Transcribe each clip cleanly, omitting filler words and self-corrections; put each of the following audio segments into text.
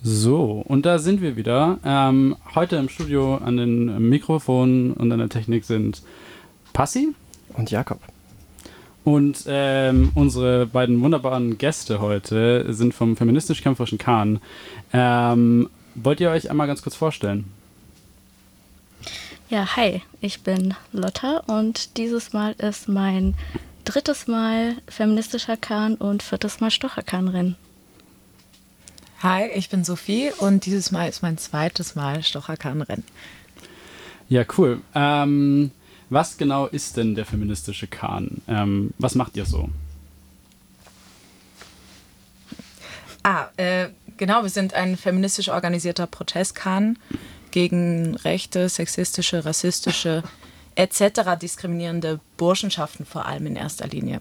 So, und da sind wir wieder. Heute im Studio an den Mikrofonen und an der Technik sind Passi und Jakob. Und unsere beiden wunderbaren Gäste heute sind vom feministisch-kämpferischen Kahn. Wollt ihr euch einmal ganz kurz vorstellen? Ja, hi, ich bin Lotta und dieses Mal ist mein 3. Mal feministischer Kahn und 4. Mal Stocherkahnrennen. Hi, ich bin Sophie und dieses Mal ist mein 2. Mal Stocherkahnrennen. Ja, cool. Was genau ist denn der feministische Kahn? Was macht ihr so? Genau, wir sind ein feministisch organisierter Protestkahn gegen rechte, sexistische, rassistische etc. diskriminierende Burschenschaften vor allem in erster Linie.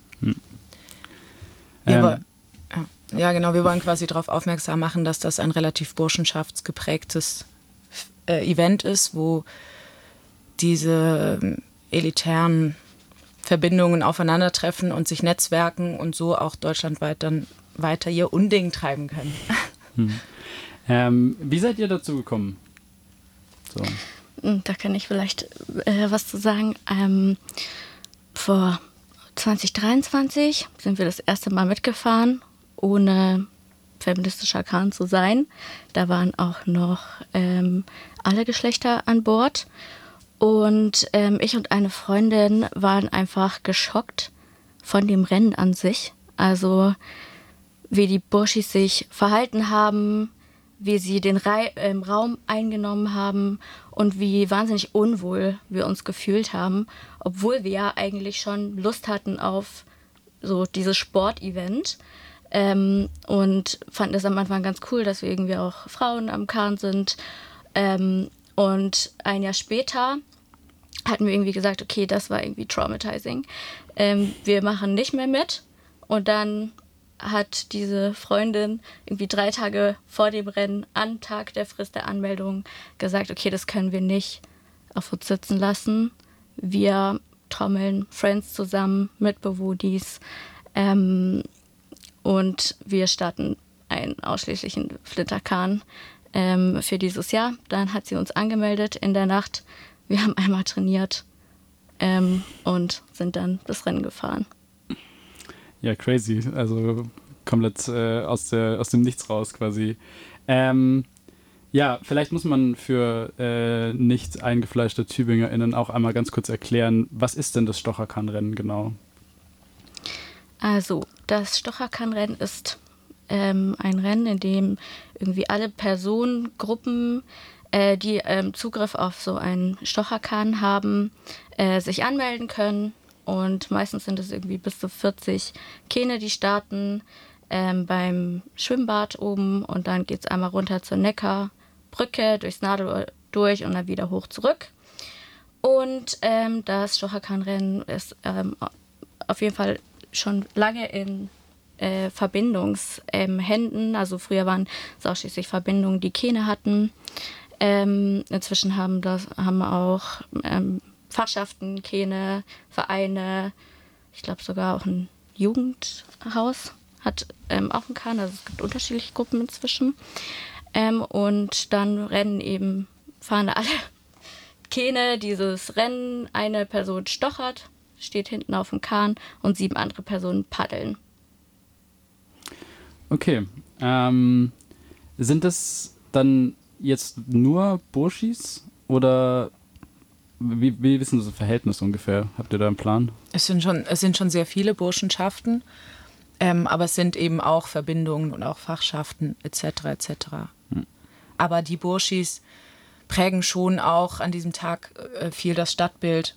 Wir wollen quasi darauf aufmerksam machen, dass das ein relativ burschenschaftsgeprägtes Event ist, wo diese elitären Verbindungen aufeinandertreffen und sich netzwerken und so auch deutschlandweit dann weiter ihr Unding treiben können. Wie seid ihr dazu gekommen? So. Da kann ich vielleicht was zu sagen. Vor 2023 sind wir das erste Mal mitgefahren, ohne feministischer Kahn zu sein. Da waren auch noch alle Geschlechter an Bord. Und ich und eine Freundin waren einfach geschockt von dem Rennen an sich. Also wie die Burschis sich verhalten haben, wie sie den Raum eingenommen haben und wie wahnsinnig unwohl wir uns gefühlt haben, obwohl wir ja eigentlich schon Lust hatten auf so dieses Sportevent. Und fanden es am Anfang ganz cool, dass wir irgendwie auch Frauen am Kahn sind. Und ein Jahr später hatten wir irgendwie gesagt, okay, das war irgendwie traumatizing. Wir machen nicht mehr mit. Und dann hat diese Freundin irgendwie 3 Tage vor dem Rennen, am Tag der Frist der Anmeldung, gesagt, okay, das können wir nicht auf uns sitzen lassen. Wir trommeln Friends zusammen mit Bewudis und wir starten einen ausschließlichen Flinterkahn für dieses Jahr. Dann hat sie uns angemeldet in der Nacht. Wir haben einmal trainiert und sind dann das Rennen gefahren. Ja, crazy. Also komplett aus dem Nichts raus quasi. Ja, vielleicht muss man für nicht eingefleischte TübingerInnen auch einmal ganz kurz erklären, was ist denn das Stocherkahnrennen genau? Also, das Stocherkahnrennen ist ein Rennen, in dem irgendwie alle Personengruppen, die Zugriff auf so einen Stocherkahn haben, sich anmelden können. Und meistens sind es irgendwie bis zu 40 Kähne, die starten beim Schwimmbad oben. Und dann geht es einmal runter zur Neckarbrücke, durchs Nadelöhr durch und dann wieder hoch zurück. Und das Stocherkahnrennen ist auf jeden Fall schon lange in Verbindungshänden. Also früher waren es ausschließlich Verbindungen, die Kähne hatten. Inzwischen haben auch Fachschaften, Kähne, Vereine, ich glaube sogar auch ein Jugendhaus hat auch einen Kahn. Also es gibt unterschiedliche Gruppen inzwischen. Und dann fahren da alle Kähne dieses Rennen. Eine Person stochert, steht hinten auf dem Kahn und 7 andere Personen paddeln. Okay. Sind das dann jetzt nur Burschis oder wie wissen Sie das Verhältnis ungefähr? Habt ihr da einen Plan? Es sind schon sehr viele Burschenschaften, aber es sind eben auch Verbindungen und auch Fachschaften etc. etc. Aber die Burschis prägen schon auch an diesem Tag viel das Stadtbild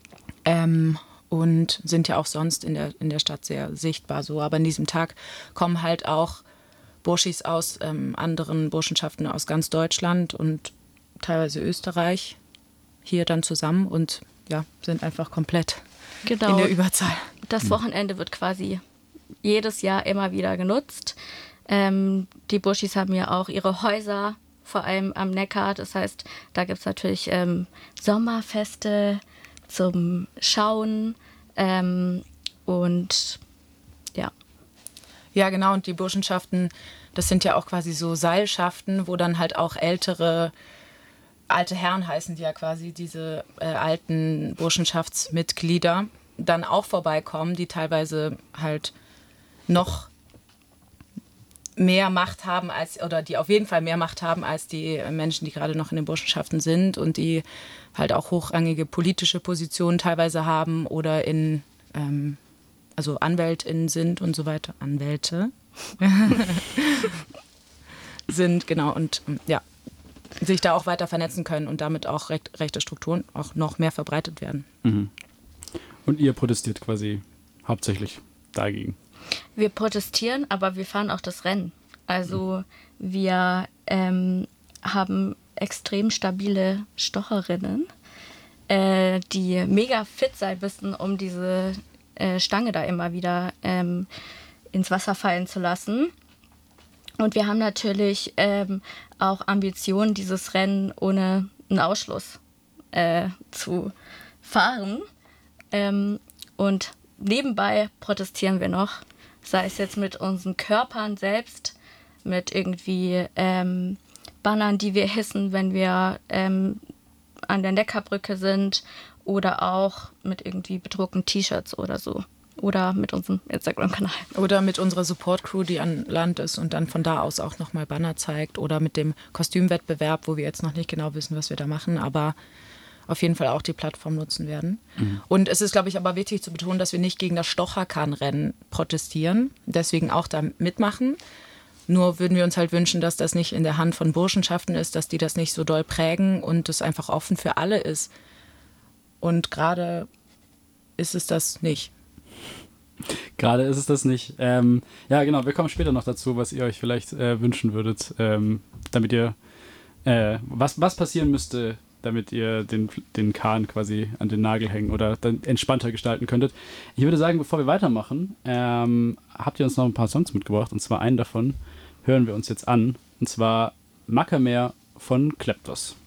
und sind ja auch sonst in der Stadt sehr sichtbar so. Aber an diesem Tag kommen halt auch Burschis aus anderen Burschenschaften aus ganz Deutschland und teilweise Österreich hier dann zusammen und ja, sind einfach komplett in der Überzahl. Das Wochenende wird quasi jedes Jahr immer wieder genutzt. Die Burschis haben ja auch ihre Häuser, vor allem am Neckar. Das heißt, da gibt es natürlich Sommerfeste zum Schauen und ja. Ja, genau. Und die Burschenschaften, das sind ja auch quasi so Seilschaften, wo dann halt auch alte Herren heißen die ja quasi, diese alten Burschenschaftsmitglieder dann auch vorbeikommen, die teilweise halt noch mehr Macht haben oder die auf jeden Fall mehr Macht haben als die Menschen, die gerade noch in den Burschenschaften sind und die halt auch hochrangige politische Positionen teilweise haben oder also AnwältInnen sind und so weiter. Anwälte sind, genau, und ja, sich da auch weiter vernetzen können und damit auch rechte Strukturen auch noch mehr verbreitet werden. Mhm. Und ihr protestiert quasi hauptsächlich dagegen? Wir protestieren, aber wir fahren auch das Rennen. Also wir haben extrem stabile Stocherinnen, die mega fit sein müssen, um diese Stange da immer wieder ins Wasser fallen zu lassen. Und wir haben natürlich auch Ambitionen, dieses Rennen ohne einen Ausschluss zu fahren. Und nebenbei protestieren wir noch, sei es jetzt mit unseren Körpern selbst, mit irgendwie Bannern, die wir hissen, wenn wir an der Neckarbrücke sind, oder auch mit irgendwie bedruckten T-Shirts oder so. Oder mit unserem Instagram-Kanal. Oder mit unserer Support-Crew, die an Land ist und dann von da aus auch nochmal Banner zeigt. Oder mit dem Kostümwettbewerb, wo wir jetzt noch nicht genau wissen, was wir da machen, aber auf jeden Fall auch die Plattform nutzen werden. Mhm. Und es ist, glaube ich, aber wichtig zu betonen, dass wir nicht gegen das Stocherkran-Rennen protestieren, deswegen auch da mitmachen. Nur würden wir uns halt wünschen, dass das nicht in der Hand von Burschenschaften ist, dass die das nicht so doll prägen und es einfach offen für alle ist. Und gerade ist es das nicht. Gerade ist es das nicht. Ja, genau, wir kommen später noch dazu, was ihr euch vielleicht wünschen würdet, damit ihr, was passieren müsste, damit ihr den Kahn quasi an den Nagel hängen oder dann entspannter gestalten könntet. Ich würde sagen, bevor wir weitermachen, habt ihr uns noch ein paar Songs mitgebracht, und zwar einen davon hören wir uns jetzt an, und zwar Mackermeer von Kleptos.